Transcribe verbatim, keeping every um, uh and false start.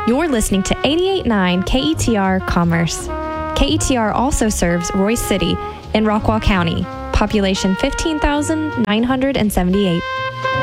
You're listening to eighty-eight point nine K E T R Commerce. K E T R also serves Royce City in Rockwall County, population fifteen thousand nine hundred seventy-eight.